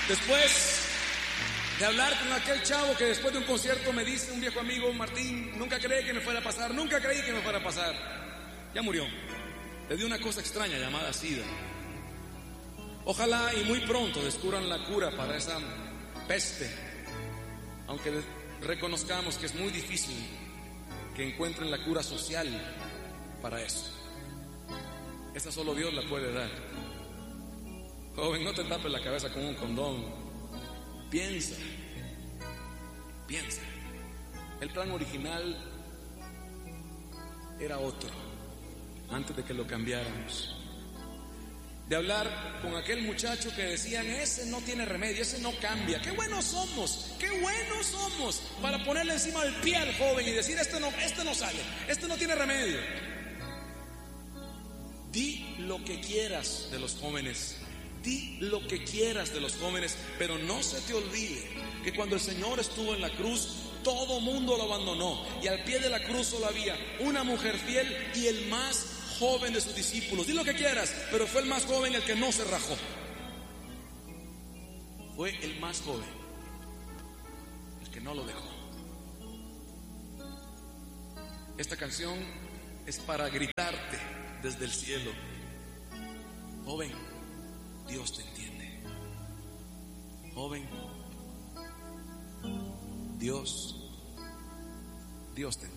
Después de hablar con aquel chavo que después de un concierto me dice un viejo amigo: Martín, nunca creí que me fuera a pasar, nunca creí que me fuera a pasar. Ya murió. Le dio una cosa extraña llamada SIDA. Ojalá y muy pronto descubran la cura para esa peste, aunque reconozcamos que es muy difícil que encuentren la cura social para eso. Esa solo Dios la puede dar. Joven, no te tapes la cabeza con un condón. Piensa. El plan original era otro, antes de que lo cambiáramos. De hablar con aquel muchacho que decían: ese no tiene remedio, ese no cambia. Qué buenos somos para ponerle encima del pie al joven y decir: este no sale, este no tiene remedio. Di lo que quieras de los jóvenes, pero no se te olvide que cuando el Señor estuvo en la cruz, todo mundo lo abandonó, y al pie de la cruz solo había una mujer fiel y el más joven de sus discípulos. Di lo que quieras, pero fue el más joven el que no se rajó. Fue el más joven el que no lo dejó. Esta canción es para gritarte desde el cielo: joven, Dios te entiende. Joven, Dios te entiende.